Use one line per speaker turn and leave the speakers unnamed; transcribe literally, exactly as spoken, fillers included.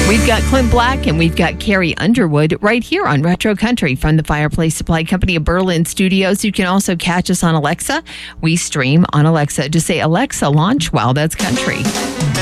We've got Clint Black and we've got Carrie Underwood right here on Retro Country from the Fireplace Supply Company of Berlin Studios. You can also catch us on Alexa. We stream on Alexa. Just say, Alexa, launch Wow That's Country.